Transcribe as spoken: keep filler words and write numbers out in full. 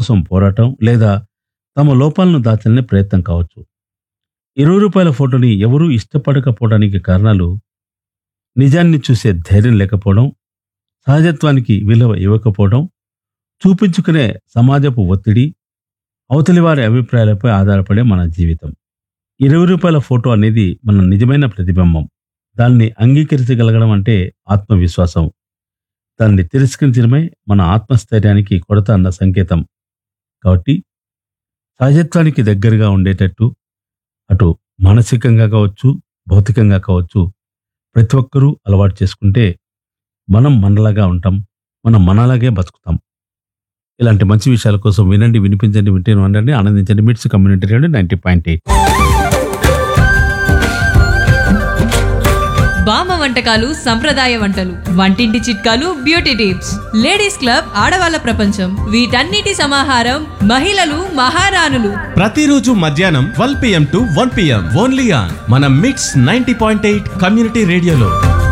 కోసం పోరాటం లేదా తమ లోపాలను దాచాలనే ప్రయత్నం కావచ్చు. ఇరవై రూపాయల ఫోటోని ఎవరూ ఇష్టపడకపోవడానికి కారణాలు నిజాన్ని చూసే ధైర్యం లేకపోవడం, సహజత్వానికి విలువ ఇవ్వకపోవడం, చూపించుకునే సమాజపు ఒత్తిడి, అవతలి వారి అభిప్రాయాలపై ఆధారపడే మన జీవితం. ఇరవై రూపాయల ఫోటో అనేది మన నిజమైన ప్రతిబింబం. దాన్ని అంగీకరించగలగడం అంటే ఆత్మవిశ్వాసం. దాన్ని తిరస్కరించడమే మన ఆత్మస్థైర్యానికి కొరత అన్న సంకేతం. కాబట్టి సహజత్వానికి దగ్గరగా ఉండేటట్టు అటు మానసికంగా కావచ్చు, భౌతికంగా కావచ్చు, ప్రతి ఒక్కరూ అలవాటు చేసుకుంటే మనం మనలాగా ఉంటాం, మనం మనలాగే బతుకుతాం. ఇలాంటి మంచి విషయాల కోసం వినండి, వినిపించండి, వింటేను ఉండండి, ఆనందించండి. మిట్స్ community radio ninety point eight. బామ్మ వంటకాలు, సంప్రదాయ వంటలు, వంటింటి చిట్కాలు, బ్యూటీ టిప్స్, లేడీస్ క్లబ్, ఆడవాళ్ళ ప్రపంచం, వీటన్నిటి సమాహారం మహిళలు మహారాణులు. ప్రతిరోజు మధ్యాహ్నం twelve PM to one PM only on మన మిట్స్ నైంటీ పాయింట్ ఎయిట్ కమ్యూనిటీ రేడియోలో.